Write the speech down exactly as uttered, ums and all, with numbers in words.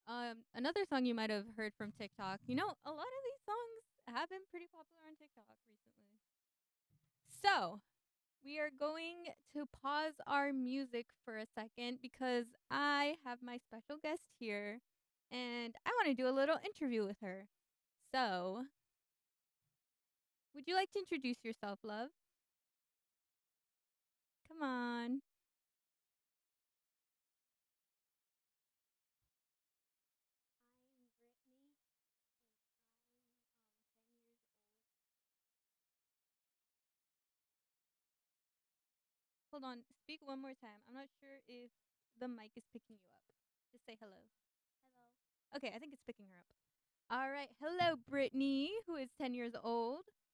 Um, another song you might have heard from TikTok. You know, a lot of these songs have been pretty popular on TikTok recently. So, we are going to pause our music for a second because I have my special guest here and I want to do a little interview with her. So, would you like to introduce yourself, love? Come on. Hold on. Speak one more time. I'm not sure if the mic is picking you up. Just say hello. Okay, I think it's picking her up. All right. Hello, Brittany, who is ten years old.